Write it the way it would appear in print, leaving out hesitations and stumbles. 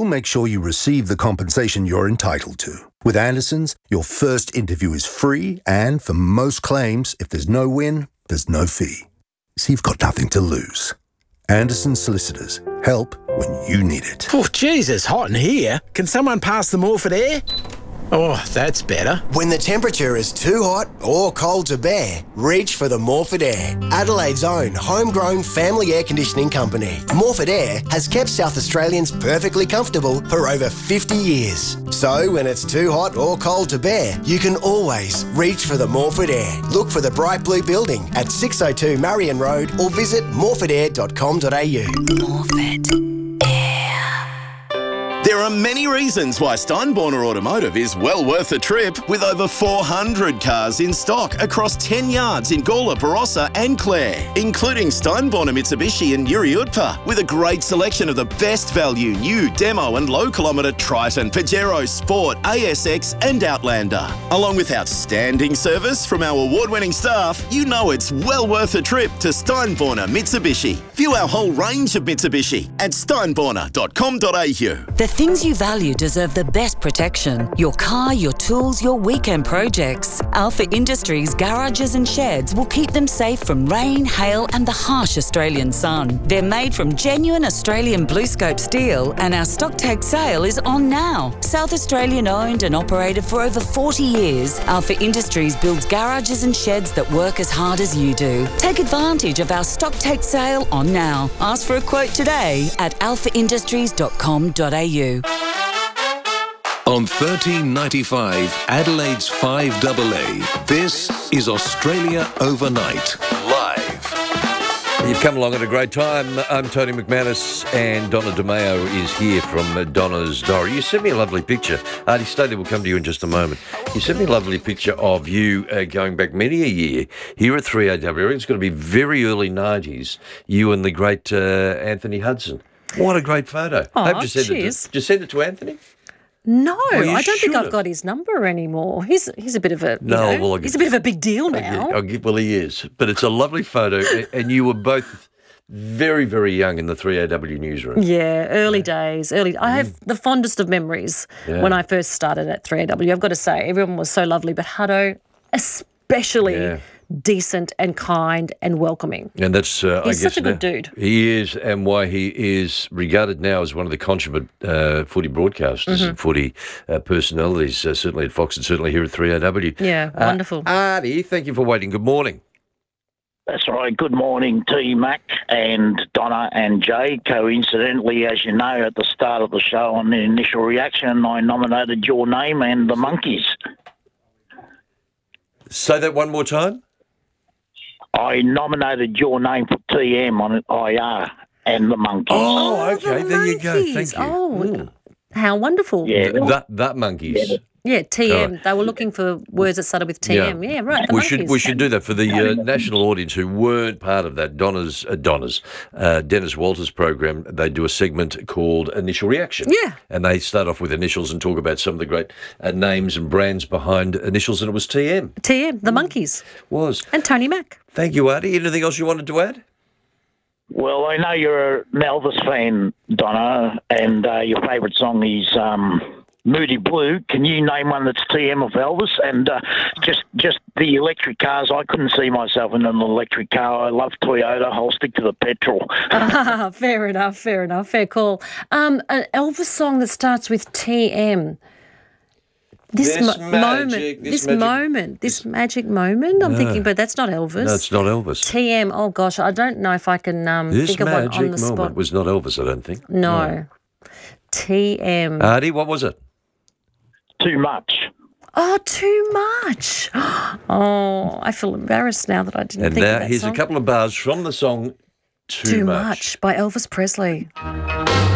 make sure you receive the compensation you're entitled to. With Anderson's, your first interview is free, and for most claims, if there's no win, there's no fee. So you've got nothing to lose. Anderson Solicitors. Help when you need it. Oh, Jesus, hot in here. Can someone pass the Morford air? Oh, that's better. When the temperature is too hot or cold to bear, reach for the Morford Air, Adelaide's own homegrown family air conditioning company. Morford Air has kept South Australians perfectly comfortable for over 50 years. So when it's too hot or cold to bear, you can always reach for the Morford Air. Look for the bright blue building at 602 Marion Road or visit morfordair.com.au. Morford. There are many reasons why Steinborner Automotive is well worth a trip, with over 400 cars in stock across 10 yards in Gawler, Barossa and Clare, including Steinborner Mitsubishi and Yuri Utpa, with a great selection of the best value new demo and low kilometre Triton, Pajero, Sport, ASX and Outlander. Along with outstanding service from our award-winning staff, you know it's well worth a trip to Steinborner Mitsubishi. View our whole range of Mitsubishi at steinborner.com.au. The things you value deserve the best protection. Your car, your tools, your weekend projects. Alpha Industries garages and sheds will keep them safe from rain, hail and the harsh Australian sun. They're made from genuine Australian BlueScope steel, and our stock take sale is on now. South Australian owned and operated for over 40 years, Alpha Industries builds garages and sheds that work as hard as you do. Take advantage of our stock take sale on now. Ask for a quote today at alphaindustries.com.au. On 1395 Adelaide's 5AA, this is Australia Overnight, live. You've come along at a great time. I'm Tony McManus, and Donna DeMeo is here from Donna's Diary. You sent me a lovely picture. Artie, stay there, we'll come to you in just a moment. You sent me a lovely picture of you going back many a year here at 3AW. It's going to be very early 90s, you and the great Anthony Hudson. What a great photo. Oh, Did you send it to Anthony? No, Well, I don't think I've have. got his number anymore. He's a bit of a he's a bit of a big deal now. Well, he is. But it's a lovely photo, and you were both very, very young in the 3AW newsroom. Yeah, early days. I have the fondest of memories when I first started at 3AW. I've got to say, everyone was so lovely, but Hutto especially decent and kind and welcoming. And that's, He's such a good dude. He is, and why he is regarded now as one of the consummate footy broadcasters and footy personalities, certainly at Fox and certainly here at 3AW. Yeah, wonderful. Artie, thank you for waiting. Good morning. That's right. Good morning, T Mac and Donna and Jay. Coincidentally, as you know, at the start of the show on the initial reaction, I nominated your name and the Monkeys. Say that one more time. I nominated your name for TM on IR and the Monkeys. Oh, okay. There you go. Thank you. Oh, how wonderful. Yeah. That Monkeys. Yeah, TM. They were looking for words that started with TM. Yeah, right. The We Monkeys. should do that for the national audience who weren't part of that. Dennis Walters program. They do a segment called Initial Reaction. Yeah. And they start off with initials and talk about some of the great names and brands behind initials, and it was TM. TM, the Monkeys. Was. And Tony Mac. Thank you, Artie. Anything else you wanted to add? Well, I know you're an Elvis fan, Donna, and your favourite song is Moody Blue. Can you name one that's TM of Elvis? And just the electric cars. I couldn't see myself in an electric car. I love Toyota. I'll stick to the petrol. Fair enough. Fair call. An Elvis song that starts with TM. This magic moment. I'm thinking, but that's not Elvis. No, it's not Elvis. TM. Oh gosh, I don't know if I can think of one on the spot. This magic moment was not Elvis, I don't think. No. TM. Artie, what was it? Too much. Oh, too much. Oh, I feel embarrassed now that I didn't think of that And now here's song. a couple of bars from the song Too Much by Elvis Presley.